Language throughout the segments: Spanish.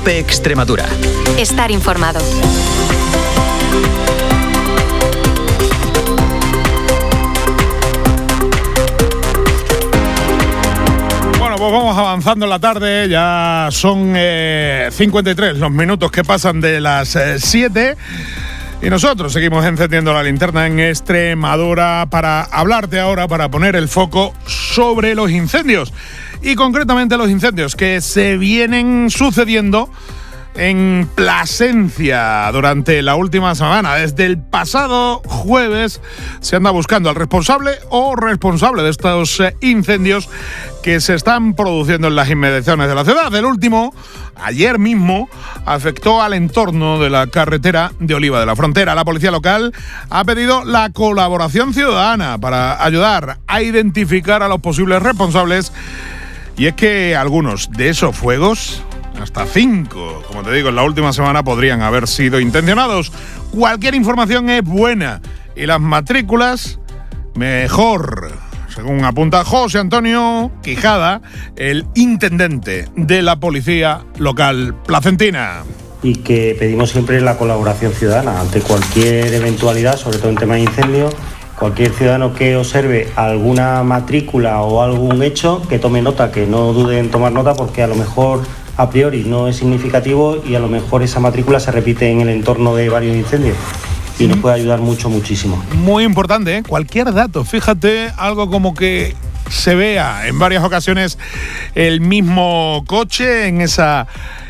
COPE Extremadura. Estar informado. Bueno, pues vamos avanzando en la tarde. Ya son 53 los minutos que pasan de las 7. Y nosotros seguimos encendiendo la linterna en Extremadura para hablarte ahora, para poner el foco sobre los incendios. Y concretamente los incendios que se vienen sucediendo en Plasencia durante la última semana. Desde el pasado jueves se anda buscando al responsable o responsable de estos incendios que se están produciendo en las inmediaciones de la ciudad. El último, ayer mismo, afectó al entorno de la carretera de Oliva de la Frontera. La policía local ha pedido la colaboración ciudadana para ayudar a identificar a los posibles responsables. Y es que algunos de esos fuegos, hasta 5, como te digo, en la última semana, podrían haber sido intencionados. Cualquier información es buena y las matrículas mejor, según apunta José Antonio Quijada, el intendente de la policía local placentina. Y que pedimos siempre la colaboración ciudadana ante cualquier eventualidad, sobre todo en tema de incendios. Cualquier ciudadano que observe alguna matrícula o algún hecho, que tome nota, que no dude en tomar nota, porque a lo mejor a priori no es significativo y a lo mejor esa matrícula se repite en el entorno de varios incendios y nos puede ayudar muchísimo. Muy importante, ¿eh? Cualquier dato, fíjate, algo como que se vea en varias ocasiones el mismo coche en esa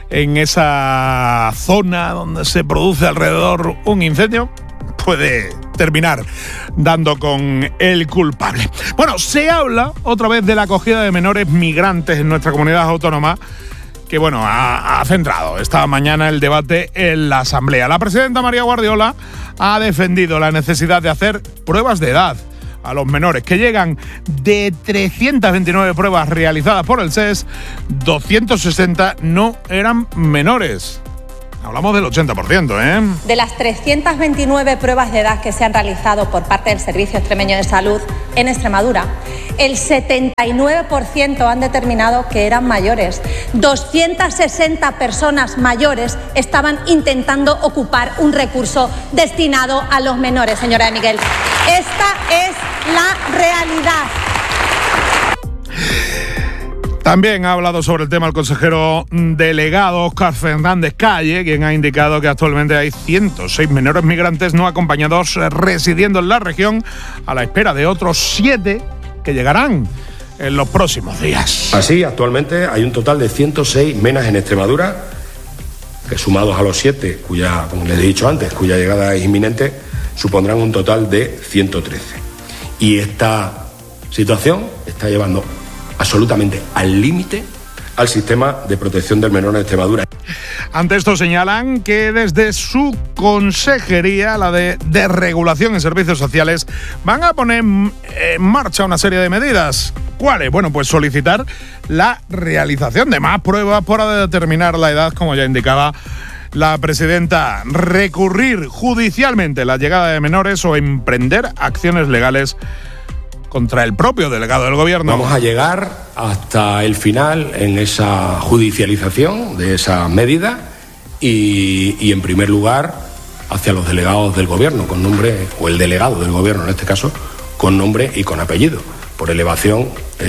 zona donde se produce alrededor un incendio, puede terminar dando con el culpable. Bueno, se habla otra vez de la acogida de menores migrantes en nuestra comunidad autónoma, que bueno, ha centrado esta mañana el debate en la Asamblea. La presidenta María Guardiola ha defendido la necesidad de hacer pruebas de edad a los menores, que llegan de 329 pruebas realizadas por el SES, 260 no eran menores. Hablamos del 80%, ¿eh? De las 329 pruebas de edad que se han realizado por parte del Servicio Extremeño de Salud en Extremadura, el 79% han determinado que eran mayores. 260 personas mayores estaban intentando ocupar un recurso destinado a los menores, señora de Miguel. Esta es la realidad. También ha hablado sobre el tema el consejero delegado Óscar Fernández Calle, quien ha indicado que actualmente hay 106 menores migrantes no acompañados residiendo en la región, a la espera de otros 7 que llegarán en los próximos días. Así, actualmente hay un total de 106 menas en Extremadura, que sumados a los 7, cuya, como les he dicho antes, cuya llegada es inminente, supondrán un total de 113. Y esta situación está llevando absolutamente al límite al sistema de protección del menor en Extremadura. Ante esto señalan que desde su consejería, la de Desregulación en Servicios Sociales, van a poner en marcha una serie de medidas. ¿Cuáles? Bueno, pues solicitar la realización de más pruebas para determinar la edad, como ya indicaba la presidenta, recurrir judicialmente la llegada de menores o emprender acciones legales contra el propio delegado del gobierno. Vamos a llegar hasta el final en esa judicialización de esa medida y en primer lugar hacia los delegados del gobierno con nombre, o el delegado del gobierno en este caso, con nombre y con apellido. Por elevación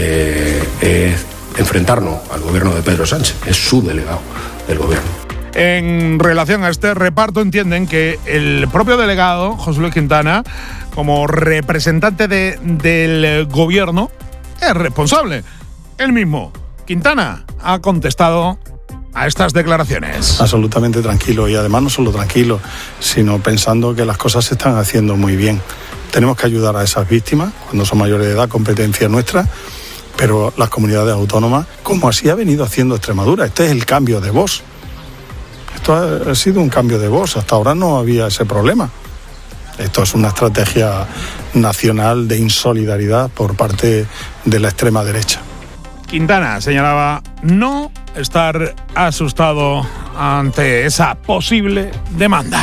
es enfrentarnos al gobierno de Pedro Sánchez, es su delegado del gobierno. En relación a este reparto entienden que el propio delegado, José Luis Quintana, como representante del gobierno, es responsable. Él mismo, Quintana, ha contestado a estas declaraciones. Absolutamente tranquilo, y además no solo tranquilo, sino pensando que las cosas se están haciendo muy bien. Tenemos que ayudar a esas víctimas cuando son mayores de edad, competencia nuestra, pero las comunidades autónomas, como así ha venido haciendo Extremadura, este es el cambio de voz. Esto ha sido un cambio de voz, hasta ahora no había ese problema. Esto es una estrategia nacional de insolidaridad por parte de la extrema derecha. Quintana señalaba no estar asustado ante esa posible demanda.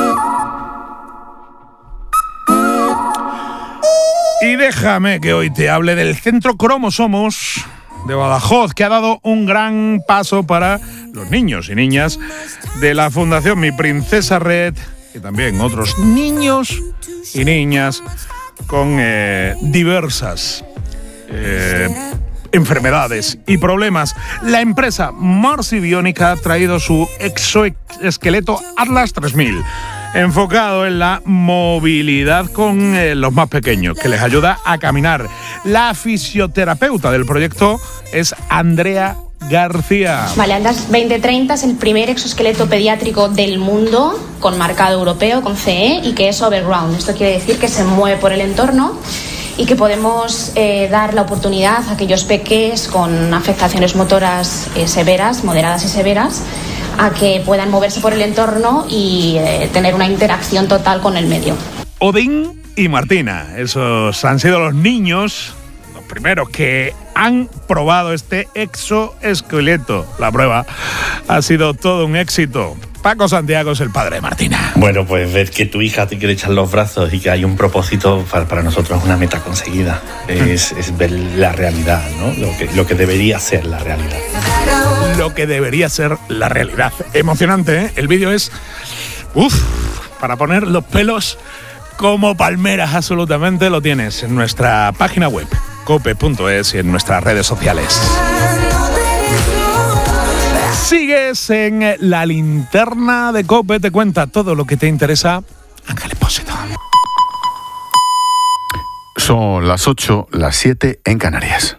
Y déjame que hoy te hable del Centro Cromosomos de Badajoz, que ha dado un gran paso para los niños y niñas de la Fundación Mi Princesa Red y también otros niños y niñas con diversas enfermedades y problemas. La empresa Marsi Biónica ha traído su exoesqueleto Atlas 3000, enfocado en la movilidad con los más pequeños, que les ayuda a caminar. La fisioterapeuta del proyecto es Andrea García. Vale, Atlas 2030 es el primer exoesqueleto pediátrico del mundo con marcado europeo, con CE, y que es overground. Esto quiere decir que se mueve por el entorno y que podemos dar la oportunidad a aquellos peques con afectaciones motoras severas, moderadas y severas, a que puedan moverse por el entorno y tener una interacción total con el medio. Odín y Martina, esos han sido los niños, los primeros que han probado este exoesqueleto. La prueba ha sido todo un éxito. Paco Santiago es el padre de Martina. Bueno, pues ver que tu hija te quiere echar los brazos y que hay un propósito para nosotros es una meta conseguida. Es ver la realidad, ¿no? Lo que debería ser la realidad. Lo que debería ser la realidad. Emocionante, ¿eh? El vídeo es... para poner los pelos como palmeras absolutamente. Lo tienes en nuestra página web, cope.es, y en nuestras redes sociales. Sigues en la linterna de COPE, te cuenta todo lo que te interesa Ángel Expósito. Son las 8, las 7 en Canarias.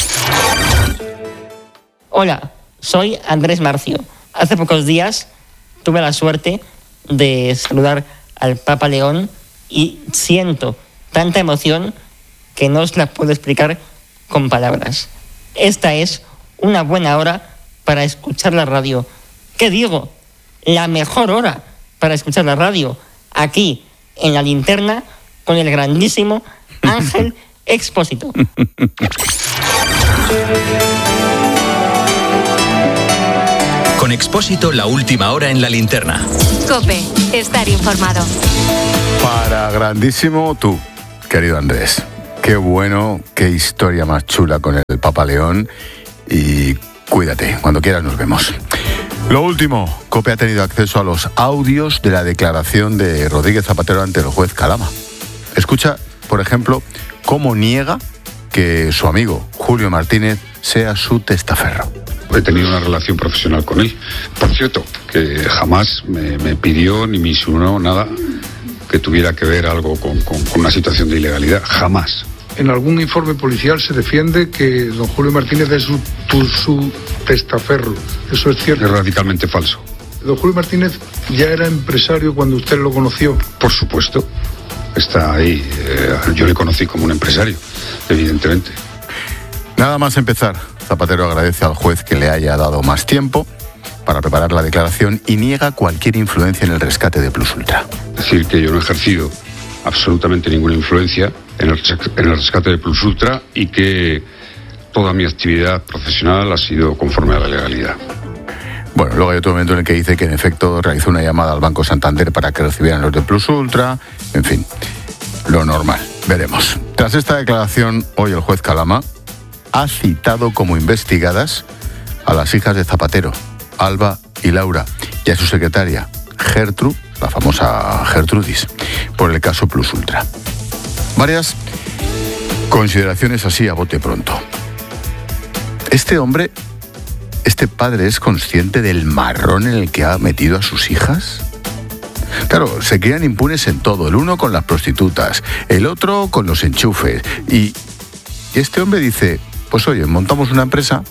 Hola, soy Andrés Marcio. Hace pocos días tuve la suerte de saludar al Papa León y siento tanta emoción que no os la puedo explicar con palabras. Esta es una buena hora para escuchar la radio. ¿Qué digo? La mejor hora para escuchar la radio, aquí, en la linterna, con el grandísimo Ángel Expósito. Con Expósito, la última hora en la linterna. COPE, estar informado. Para grandísimo tú, querido Andrés. Qué bueno, qué historia más chula con el Papa León. Y cuídate, cuando quieras nos vemos. Lo último, COPE ha tenido acceso a los audios de la declaración de Rodríguez Zapatero ante el juez Calama. Escucha, por ejemplo, cómo niega que su amigo Julio Martínez sea su testaferro. He tenido una relación profesional con él. Por cierto, que jamás me pidió ni me insinuó nada que tuviera que ver algo con una situación de ilegalidad. Jamás. En algún informe policial se defiende que don Julio Martínez es su testaferro. ¿Eso es cierto? Es radicalmente falso. ¿Don Julio Martínez ya era empresario cuando usted lo conoció? Por supuesto. Está ahí. Yo le conocí como un empresario, evidentemente. Nada más empezar, Zapatero agradece al juez que le haya dado más tiempo para preparar la declaración y niega cualquier influencia en el rescate de Plus Ultra. Es decir, que yo no he ejercido absolutamente ninguna influencia en el rescate de Plus Ultra y que toda mi actividad profesional ha sido conforme a la legalidad. Bueno, luego hay otro momento en el que dice que en efecto realizó una llamada al Banco Santander para que recibieran los de Plus Ultra. En fin, lo normal. Veremos. Tras esta declaración, hoy el juez Calama ha citado como investigadas a las hijas de Zapatero, Alba y Laura, y a su secretaria, Gertrude, la famosa Gertrudis, por el caso Plus Ultra. Varias consideraciones así a bote pronto. ¿Este padre es consciente del marrón en el que ha metido a sus hijas? Claro, se quedan impunes en todo, el uno con las prostitutas, el otro con los enchufes, y este hombre dice, pues oye, montamos una empresa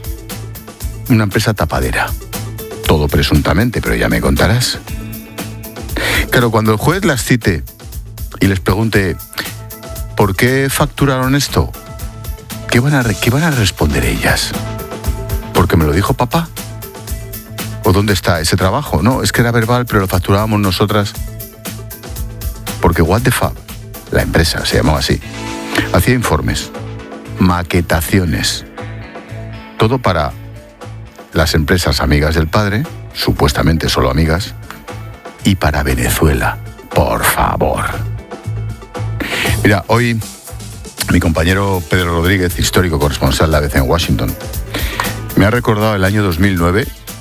tapadera. Todo presuntamente, pero ya me contarás. Claro, cuando el juez las cite y les pregunte ¿por qué facturaron esto? ¿Qué van a responder ellas? ¿Porque me lo dijo papá? ¿O dónde está ese trabajo? No, es que era verbal, pero lo facturábamos nosotras. Porque What the Fab, la empresa se llamaba así, hacía informes, maquetaciones, todo para las empresas amigas del padre, supuestamente solo amigas, y para Venezuela, por favor. Mira, hoy mi compañero Pedro Rodríguez, histórico corresponsal de ABC en Washington, me ha recordado el año 2009,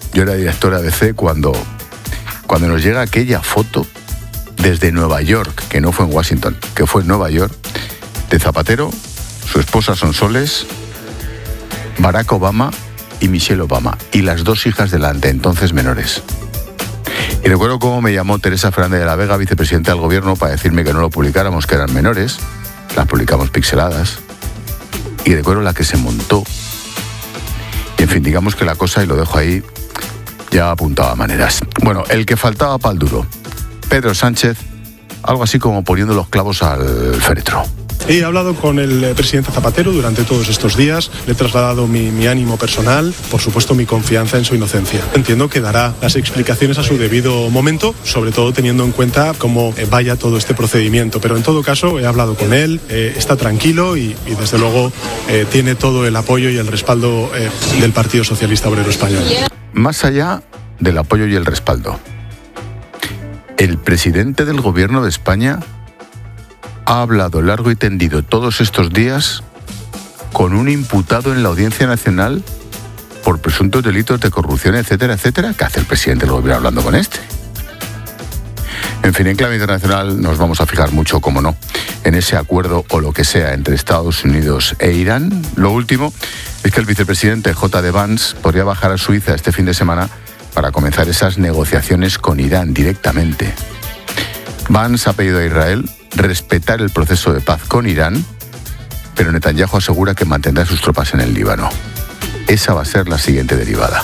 Yo era director de ABC cuando nos llega aquella foto desde Nueva York, que no fue en Washington, que fue en Nueva York, de Zapatero, su esposa Sonsoles, Barack Obama y Michelle Obama, y las dos hijas delante, entonces menores. Y recuerdo cómo me llamó Teresa Fernández de la Vega, vicepresidenta del gobierno, para decirme que no lo publicáramos, que eran menores. Las publicamos pixeladas. Y recuerdo la que se montó. Y en fin, digamos que la cosa, y lo dejo ahí, ya apuntaba maneras. Bueno, el que faltaba pa'l duro, Pedro Sánchez, algo así como poniendo los clavos al féretro. He hablado con el presidente Zapatero durante todos estos días, le he trasladado mi ánimo personal, por supuesto mi confianza en su inocencia. Entiendo que dará las explicaciones a su debido momento, sobre todo teniendo en cuenta cómo vaya todo este procedimiento, pero en todo caso he hablado con él, está tranquilo y desde luego tiene todo el apoyo y el respaldo del Partido Socialista Obrero Español. Más allá del apoyo y el respaldo, el presidente del gobierno de España ha hablado largo y tendido todos estos días con un imputado en la Audiencia Nacional por presuntos delitos de corrupción, etcétera, etcétera. ¿Qué hace el presidente del gobierno hablando con este? En fin, en clave internacional nos vamos a fijar mucho, como no, en ese acuerdo o lo que sea entre Estados Unidos e Irán. Lo último es que el vicepresidente J.D. Vance podría bajar a Suiza este fin de semana para comenzar esas negociaciones con Irán directamente. Vance ha pedido a Israel respetar el proceso de paz con Irán, pero Netanyahu asegura que mantendrá sus tropas en el Líbano. Esa va a ser la siguiente derivada.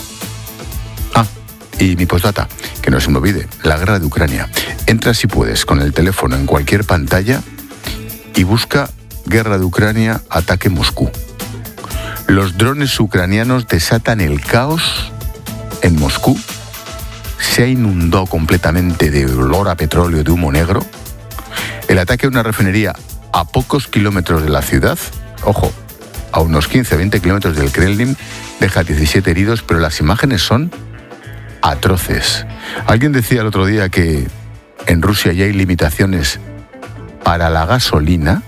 Y mi postdata, que no se me olvide, la guerra de Ucrania. Entra si puedes con el teléfono en cualquier pantalla y busca guerra de Ucrania, ataque Moscú. Los drones ucranianos desatan el caos en Moscú. Se ha inundado completamente de olor a petróleo, de humo negro. El ataque a una refinería a pocos kilómetros de la ciudad, ojo, a unos 15-20 kilómetros del Kremlin, deja 17 heridos, pero las imágenes son atroces. Alguien decía el otro día que en Rusia ya hay limitaciones para la gasolina.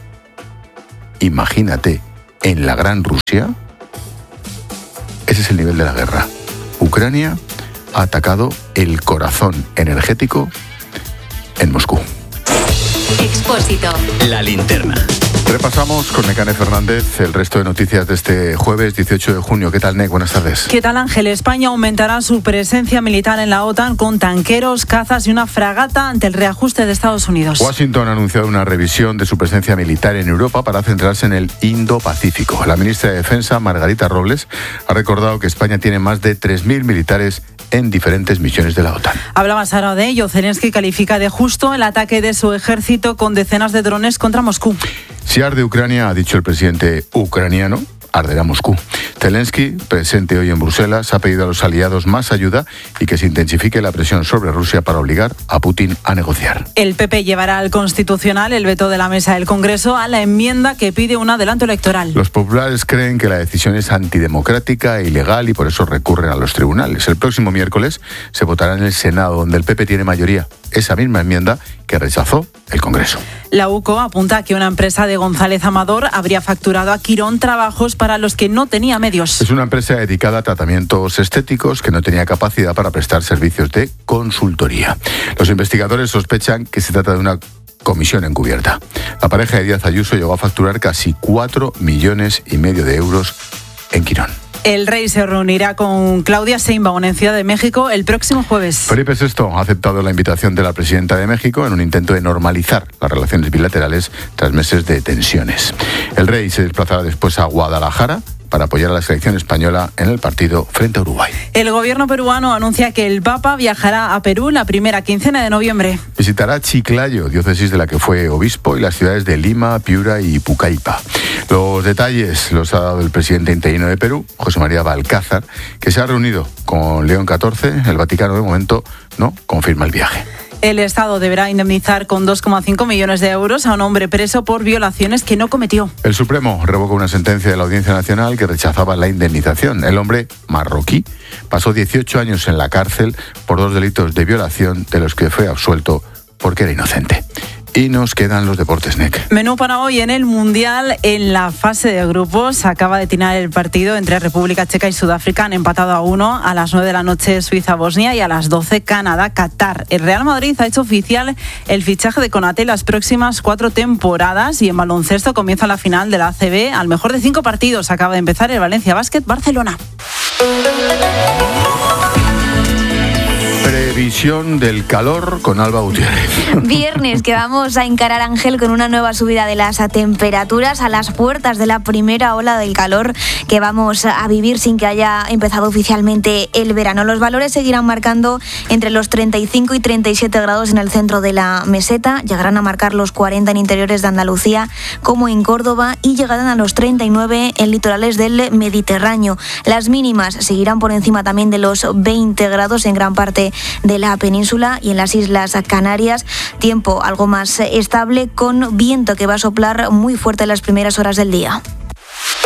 Imagínate, en la gran Rusia. Ese es el nivel de la guerra. Ucrania ha atacado el corazón energético en Moscú. Expósito. La linterna. Repasamos con Nekane Fernández el resto de noticias de este jueves 18 de junio. ¿Qué tal, Nek? Buenas tardes. ¿Qué tal, Ángel? España aumentará su presencia militar en la OTAN con tanqueros, cazas y una fragata ante el reajuste de Estados Unidos. Washington ha anunciado una revisión de su presencia militar en Europa para centrarse en el Indo-Pacífico. La ministra de Defensa, Margarita Robles, ha recordado que España tiene más de 3.000 militares en diferentes misiones de la OTAN. Hablaba Sara de ello. Zelensky califica de justo el ataque de su ejército con decenas de drones contra Moscú. Si arde Ucrania, ha dicho el presidente ucraniano, arderá Moscú. Zelensky, presente hoy en Bruselas, ha pedido a los aliados más ayuda y que se intensifique la presión sobre Rusia para obligar a Putin a negociar. El PP llevará al Constitucional el veto de la mesa del Congreso a la enmienda que pide un adelanto electoral. Los populares creen que la decisión es antidemocrática e ilegal y por eso recurren a los tribunales. El próximo miércoles se votará en el Senado, donde el PP tiene mayoría. Esa misma enmienda que rechazó el Congreso. La UCO apunta que una empresa de González Amador habría facturado a Quirón trabajos para los que no tenía medios. Es una empresa dedicada a tratamientos estéticos que no tenía capacidad para prestar servicios de consultoría. Los investigadores sospechan que se trata de una comisión encubierta. La pareja de Díaz Ayuso llegó a facturar casi 4,5 millones de euros en Quirón. El rey se reunirá con Claudia Sheinbaum en Ciudad de México el próximo jueves. Felipe VI ha aceptado la invitación de la presidenta de México en un intento de normalizar las relaciones bilaterales tras meses de tensiones. El rey se desplazará después a Guadalajara para apoyar a la selección española en el partido frente a Uruguay. El gobierno peruano anuncia que el Papa viajará a Perú la primera quincena de noviembre. Visitará Chiclayo, diócesis de la que fue obispo, y las ciudades de Lima, Piura y Pucallpa. Los detalles los ha dado el presidente interino de Perú, José María Balcázar, que se ha reunido con León XIV. El Vaticano de momento no confirma el viaje. El Estado deberá indemnizar con 2,5 millones de euros a un hombre preso por violaciones que no cometió. El Supremo revocó una sentencia de la Audiencia Nacional que rechazaba la indemnización. El hombre marroquí pasó 18 años en la cárcel por 2 delitos de violación de los que fue absuelto porque era inocente. Y nos quedan los deportes, NEC. Menú para hoy en el Mundial. En la fase de grupos acaba de tirar el partido entre República Checa y Sudáfrica. Han empatado a 1. A las 9 de la noche Suiza-Bosnia y a las 12 Canadá-Qatar. El Real Madrid ha hecho oficial el fichaje de Konaté las próximas 4 temporadas. Y en baloncesto comienza la final de la ACB. Al mejor de 5 partidos acaba de empezar el Valencia Basket Barcelona. Previsión del calor con Alba Gutiérrez. Viernes que vamos a encarar, Ángel, con una nueva subida de las temperaturas a las puertas de la primera ola del calor que vamos a vivir sin que haya empezado oficialmente el verano. Los valores seguirán marcando entre los 35 y 37 grados en el centro de la meseta, llegarán a marcar los 40 en interiores de Andalucía como en Córdoba y llegarán a los 39 en litorales del Mediterráneo. Las mínimas seguirán por encima también de los 20 grados en gran parte de la península y en las Islas Canarias. Tiempo algo más estable con viento que va a soplar muy fuerte en las primeras horas del día.